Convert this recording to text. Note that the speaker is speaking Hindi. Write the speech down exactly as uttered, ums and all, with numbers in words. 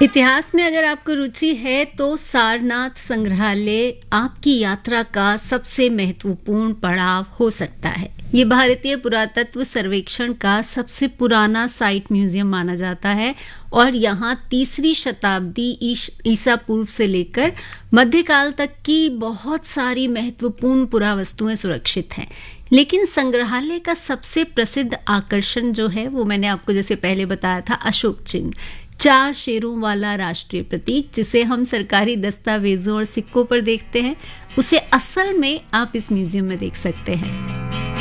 इतिहास में अगर आपको रुचि है तो सारनाथ संग्रहालय आपकी यात्रा का सबसे महत्वपूर्ण पड़ाव हो सकता है। ये भारतीय पुरातत्व सर्वेक्षण का सबसे पुराना साइट म्यूजियम माना जाता है और यहाँ तीसरी शताब्दी ईसा पूर्व से लेकर मध्यकाल तक की बहुत सारी महत्वपूर्ण पुरावस्तुएं सुरक्षित हैं। लेकिन संग्रहालय का सबसे प्रसिद्ध आकर्षण जो है वो मैंने आपको जैसे पहले बताया था, अशोक चिन्ह, चार शेरों वाला राष्ट्रीय प्रतीक जिसे हम सरकारी दस्तावेजों और सिक्कों पर देखते हैं, उसे असल में आप इस म्यूजियम में देख सकते हैं।